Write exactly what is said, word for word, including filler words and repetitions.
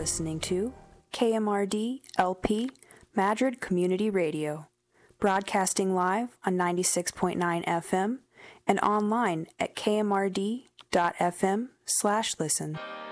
listening to K M R D L P Madrid Community Radio, broadcasting live on ninety-six point nine F M and online at k m r d dot f m slash listen.